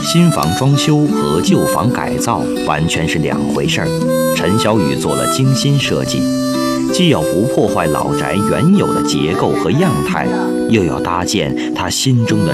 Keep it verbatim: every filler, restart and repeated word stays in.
新房装修和旧房改造完全是两回事儿。陈小雨做了精心设计，既要不破坏老宅原有的结构和样态，又要搭建他心中的